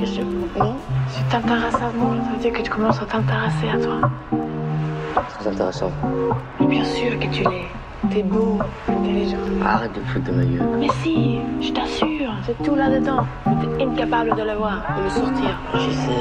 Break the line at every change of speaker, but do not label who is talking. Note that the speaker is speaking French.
question?
Non.
Si tu t'intéresses à moi, ça veut dire que tu commences à t'intéresser à toi.
C'est intéressant.
Mais bien sûr que tu l'es. T'es beau, intelligent.
Arrête de te foutre de ma gueule.
Mais si, je t'assure, c'est tout là-dedans. Mais t'es incapable de le voir, de le sortir.
Je sais.